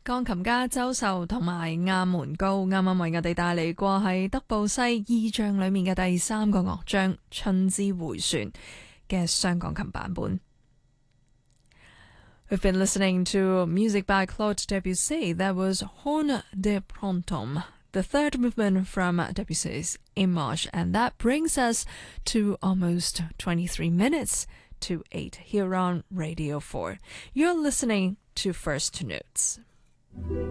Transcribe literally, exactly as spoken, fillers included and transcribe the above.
鋼琴家周秀同埋亞門高啱啱為我哋帶嚟過係德布西意象裏面嘅第三個樂章《春之迴旋》嘅雙鋼琴版本。We've been listening to music by Claude Debussy. That was Horn de Printemps, the third movement from Debussy's In March, and that brings us to almost twenty-three minutes to eight here on Radio four. You're listening to First Notes.